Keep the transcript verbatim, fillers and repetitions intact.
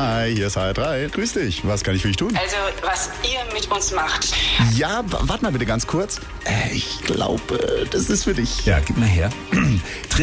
Hi, hier ist H R drei. Grüß dich. Was kann ich für dich tun? Also, was ihr mit uns macht. Ja, w- warte mal bitte ganz kurz. Äh, ich glaube, das ist für dich. Ja, gib mal her.